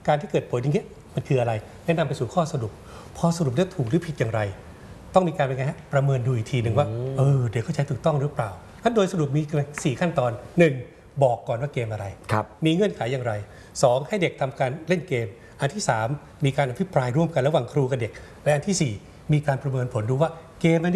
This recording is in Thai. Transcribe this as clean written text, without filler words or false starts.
การที่เกิดผลอย่างเงี้ยมันคืออะไรแนะนำไปสู่ข้อสรุปพอสรุปได้ถูกหรือผิดอย่างไรต้องมีการเป็นไงฮะประเมินดูอีกทีหนึ่งว่าเด็กเข้าใจถูกต้องหรือเปล่าขั้นโดยสรุปมี4ขั้นตอน 1. บอกก่อนว่าเกมอะไรมีเงื่อนไขอย่างไร 2. ให้เด็กทำการเล่นเกมอันที่ 3. มีการอภิปรายร่วมกันระหว่างครูกับเด็กและอันที่ 4. มีการประเมินผลดูว่าเกม